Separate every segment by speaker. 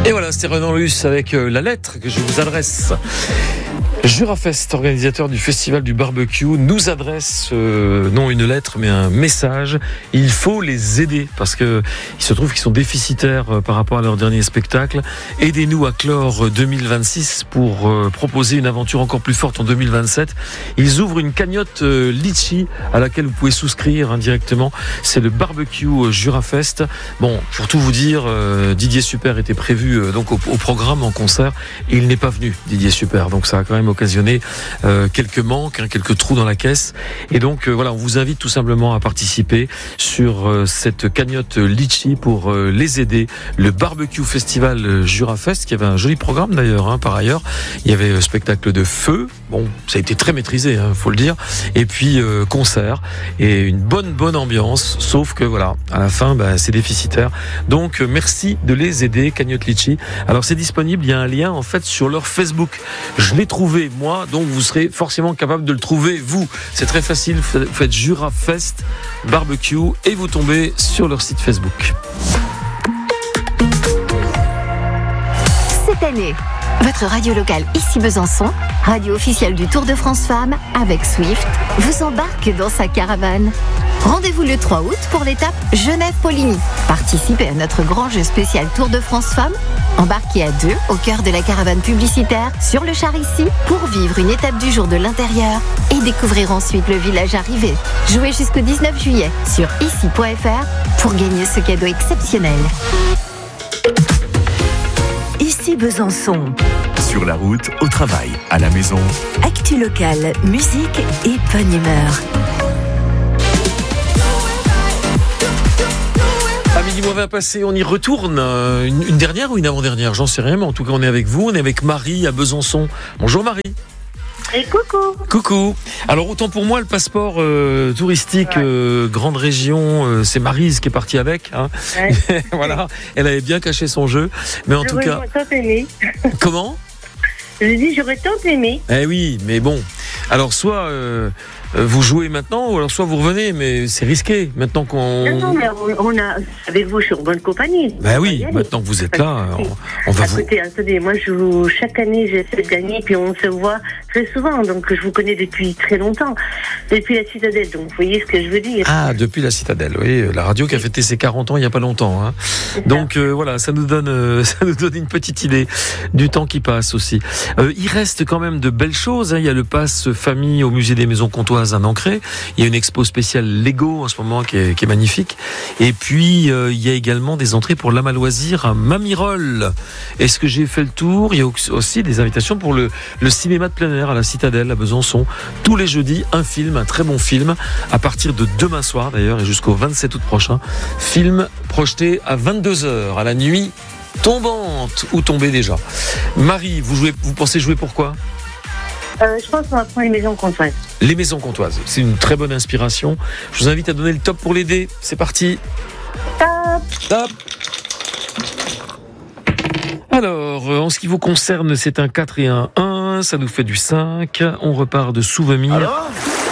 Speaker 1: Et voilà, c'était Renan Luce avec la lettre que je vous adresse. Jurafest, organisateur du festival du barbecue, nous adresse non une lettre mais un message. Il faut les aider parce que il se trouve qu'ils sont déficitaires par rapport à leur dernier spectacle. Aidez-nous à clore 2026 pour proposer une aventure encore plus forte en 2027. Ils ouvrent une cagnotte Litchi à laquelle vous pouvez souscrire indirectement. C'est le barbecue Jurafest. Bon, pour tout vous dire, Didier Super était prévu donc au programme en concert et il n'est pas venu, Didier Super. Donc ça a quand même occasionné quelques manques, quelques trous dans la caisse. Et donc voilà, on vous invite tout simplement à participer sur cette cagnotte Litchi pour les aider. Le barbecue festival Jurafest, qui avait un joli programme d'ailleurs, par ailleurs. Il y avait spectacle de feu. Bon, ça a été très maîtrisé, faut le dire. Et puis concert et une bonne ambiance. Sauf que voilà, à la fin, c'est déficitaire. Donc merci de les aider, cagnotte Litchi. Alors c'est disponible. Il y a un lien en fait sur leur Facebook. Je l'ai trouvé moi, donc vous serez forcément capable de le trouver vous. C'est très facile. Vous faites Jurafest barbecue et vous tombez sur leur site Facebook.
Speaker 2: Cette année, votre radio locale ici Besançon, radio officielle du Tour de France Femmes avec Swift, vous embarque dans sa caravane. Rendez-vous le 3 août pour l'étape Genève-Poligny. Participez à notre grand jeu spécial Tour de France Femmes. Embarquez à deux au cœur de la caravane publicitaire sur le char ici pour vivre une étape du jour de l'intérieur et découvrir ensuite le village arrivé. Jouez jusqu'au 19 juillet sur ici.fr pour gagner ce cadeau exceptionnel. Ici Besançon.
Speaker 3: Sur la route, au travail, à la maison.
Speaker 2: Actu locale, musique et bonne humeur.
Speaker 1: À midi moins 20 passé, on y retourne. Une dernière ou une avant-dernière, j'en sais rien, mais en tout cas on est avec vous, on est avec Marie à Besançon. Bonjour Marie.
Speaker 4: Et coucou.
Speaker 1: Coucou. Alors autant pour moi le passeport touristique grande région, c'est Maryse qui est partie avec. Ouais. Voilà, elle avait bien caché son jeu, mais en tout cas.
Speaker 4: J'aurais tant aimé.
Speaker 1: Comment ?
Speaker 4: Je dis j'aurais tant aimé.
Speaker 1: Eh oui, mais bon. Alors soit vous jouez maintenant, ou alors soit vous revenez, mais c'est risqué maintenant qu'on.
Speaker 4: Non, mais on a avec vous, je suis en bonne compagnie.
Speaker 1: Ben oui, maintenant que vous êtes là, on va vous.
Speaker 4: Écoutez, attendez, moi chaque année j'essaie de gagner, puis on se voit très souvent, donc je vous connais depuis très longtemps, depuis la Citadelle, donc vous voyez ce que je veux dire.
Speaker 1: Ah, depuis la Citadelle, oui, la radio qui a fêté ses 40 ans il n'y a pas longtemps. Donc voilà, ça nous donne une petite idée du temps qui passe aussi. Il reste quand même de belles choses. Il y a le pass famille au musée des Maisons Comtoises à Nancré. Il y a une expo spéciale Lego en ce moment qui est magnifique. Et puis il y a également des entrées pour l'âme à loisir à Mamirol. Est-ce que j'ai fait le tour ? Il y a aussi des invitations pour le cinéma de plein air à la Citadelle à Besançon. Tous les jeudis, un très bon film, à partir de demain soir d'ailleurs et jusqu'au 27 août prochain. Film projeté à 22h à la nuit tombante ou tombée déjà. Marie, vous pensez jouer pour quoi ?
Speaker 4: Je pense qu'on va prendre les Maisons Comtoises.
Speaker 1: Les Maisons Comtoises, c'est une très bonne inspiration. Je vous invite à donner le top pour l'aider. C'est parti. Top. Alors, en ce qui vous concerne, c'est un 4 et un 1. Ça nous fait du 5. On repart de souvenirs.
Speaker 3: Alors ?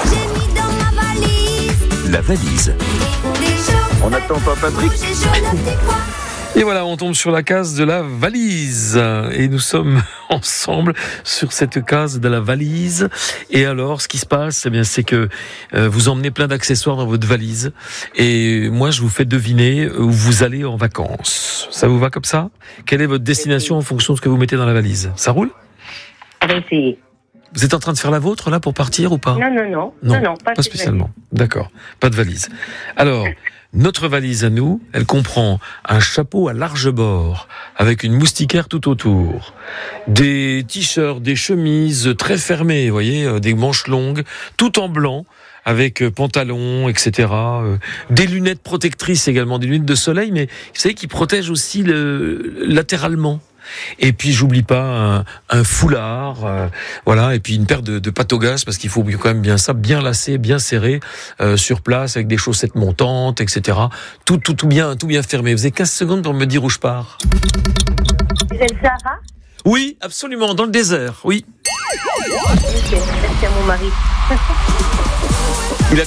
Speaker 3: La valise. On n'attend pas Patrick.
Speaker 1: Et voilà, on tombe sur la case de la valise. Et nous sommes ensemble sur cette case de la valise. Et alors, ce qui se passe, c'est que vous emmenez plein d'accessoires dans votre valise. Et moi, je vous fais deviner où vous allez en vacances. Ça vous va comme ça ? Quelle est votre destination en fonction de ce que vous mettez dans la valise ? Ça roule ?
Speaker 4: On va essayer.
Speaker 1: Vous êtes en train de faire la vôtre, là, pour partir ou pas ?
Speaker 4: Non,
Speaker 1: pas spécialement. D'accord, pas de valise. Alors, notre valise à nous, elle comprend un chapeau à large bord, avec une moustiquaire tout autour, des t-shirts, des chemises très fermées, vous voyez, des manches longues, tout en blanc, avec pantalon, etc. Des lunettes protectrices également, des lunettes de soleil, mais vous savez, qui protègent aussi latéralement. Et puis j'oublie pas un foulard, voilà, et puis une paire de pâte au gaz parce qu'il faut quand même bien lacé, bien serré sur place avec des chaussettes montantes, etc. Tout bien fermé. Vous avez 15 secondes pour me dire où je pars.
Speaker 4: C'est le Sahara ?
Speaker 1: Oui, absolument, dans le désert, oui.
Speaker 4: Ok, merci à mon mari.
Speaker 1: Il a connecté ?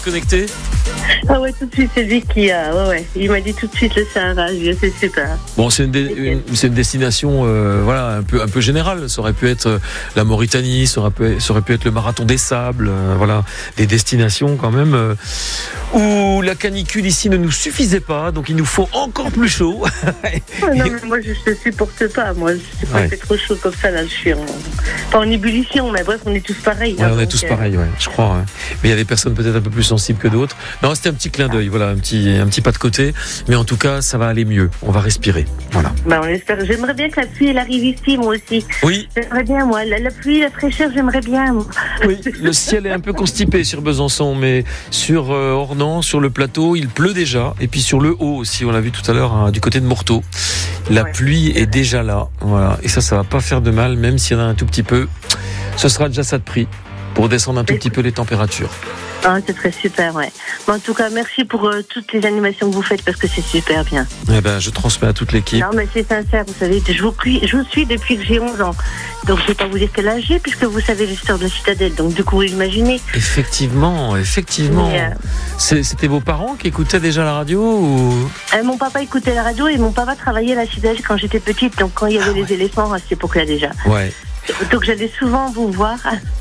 Speaker 4: Ah ouais, tout de suite, c'est lui qui a. Ouais. Il m'a dit tout de suite le Sahara. C'est super.
Speaker 1: Bon, c'est une destination, voilà, un peu générale. Ça aurait pu être la Mauritanie, ça aurait pu être le Marathon des Sables, voilà, des destinations quand même où la canicule ici ne nous suffisait pas, donc il nous faut encore plus chaud.
Speaker 4: Non, mais moi je supporte pas. Moi, quand il fait trop chaud comme ça, là, je suis pas en ébullition, mais bref, on est tous pareils.
Speaker 1: Ouais, on est tous pareils, ouais, je crois. Ouais. Mais il y a des personnes peut-être un peu plus sensibles que d'autres. Non, c'était un petit clin d'œil, voilà, un petit pas de côté. Mais en tout cas, ça va aller mieux. On va respirer. Voilà.
Speaker 4: On espère. J'aimerais bien que la pluie elle arrive ici, moi aussi.
Speaker 1: Oui.
Speaker 4: J'aimerais bien, moi. La pluie, la fraîcheur, j'aimerais bien. Moi.
Speaker 1: Oui. Le ciel est un peu constipé sur Besançon, mais sur Ornans, sur le plateau, il pleut déjà. Et puis sur le haut aussi, on l'a vu tout à l'heure, hein, du côté de Morteau. La pluie est déjà là. Voilà. Et ça va pas faire de mal, même s'il y en a un tout petit peu. Ce sera déjà ça de prix pour descendre un tout petit peu les températures.
Speaker 4: Ah, ce serait super, ouais. Mais en tout cas, merci pour toutes les animations que vous faites parce que c'est super bien.
Speaker 1: Eh ben, je transmets à toute l'équipe.
Speaker 4: Non, mais c'est sincère, vous savez, je vous suis depuis que j'ai 11 ans. Donc, je ne vais pas vous dire quel âge j'ai puisque vous savez l'histoire de la citadelle. Donc, du coup, vous imaginez.
Speaker 1: Effectivement. Mais, c'était vos parents qui écoutaient déjà la radio ou...
Speaker 4: Mon papa écoutait la radio et mon papa travaillait à la citadelle quand j'étais petite. Donc, quand il y avait les éléphants à cette époque-là déjà.
Speaker 1: Ouais.
Speaker 4: Donc j'allais souvent vous voir.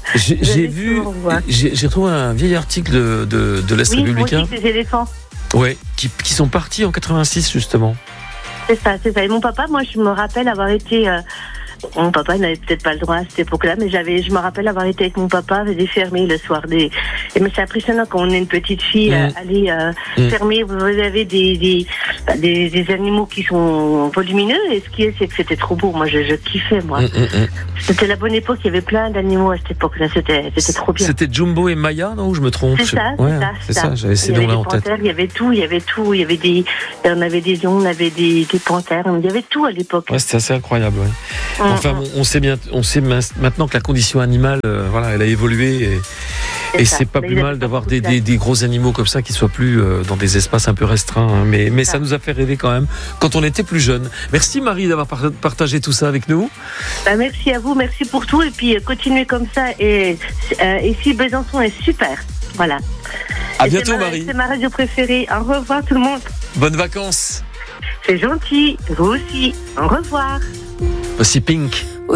Speaker 1: J'ai trouvé un vieil article de l'Est républicain.
Speaker 4: Oui, des éléphants.
Speaker 1: Ouais, qui sont partis en 86 justement.
Speaker 4: C'est ça. Et mon papa, moi je me rappelle avoir été... Mon papa n'avait peut-être pas le droit à cette époque-là, mais je me rappelle avoir été avec mon papa avec des fermiers le soir. Et mais c'est impressionnant quand on est une petite fille, aller fermer. Vous avez des animaux qui sont volumineux. Et ce qui est, c'est que c'était trop beau. Moi, je kiffais, moi. C'était la bonne époque. Il y avait plein d'animaux à cette époque-là. C'était trop bien.
Speaker 1: C'était Jumbo et Maya, non? Ou je me trompe?
Speaker 4: C'est ça.
Speaker 1: J'avais ces noms-là en tête.
Speaker 4: Il y avait tout. Il y avait on avait des lions, on avait des panthères. Il y avait tout à l'époque.
Speaker 1: Ouais, c'était assez incroyable. Ouais. Enfin, on sait maintenant que la condition animale, voilà, elle a évolué et c'est pas plus mal d'avoir des gros animaux comme ça qui soient plus dans des espaces un peu restreints. Hein, mais ça nous a fait rêver quand même quand on était plus jeunes. Merci Marie d'avoir partagé tout ça avec nous.
Speaker 4: Merci à vous, merci pour tout et puis continuez comme ça et ici Besançon est super. Voilà.
Speaker 1: À bientôt Marie.
Speaker 4: C'est ma radio préférée. Au revoir tout le monde.
Speaker 1: Bonnes vacances.
Speaker 4: C'est gentil. Vous aussi. Au revoir.
Speaker 1: Aussi Pink.